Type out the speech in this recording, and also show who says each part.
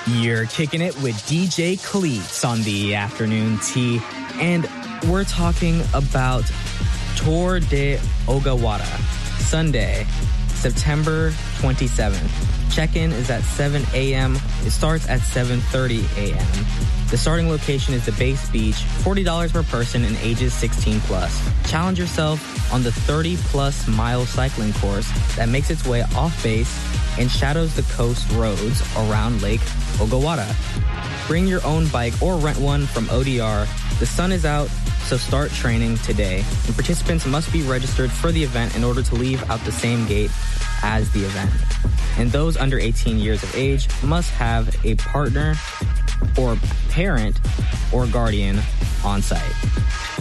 Speaker 1: You're kicking it with DJ Cleats on the afternoon tea, and we're talking about Tour de Ogawara, Sunday, September 27th. Check-in is at 7 a.m. It starts at 7:30 a.m. The starting location is the Base Beach, $40 per person and ages 16 plus. Challenge yourself on the 30-plus mile cycling course that makes its way off base and shadows the coast roads around Lake Ogawara. Bring your own bike or rent one from ODR. The sun is out, so start training today. And participants must be registered for the event in order to leave out the same gate as the event. And those under 18 years of age must have a partner or parent or guardian on site.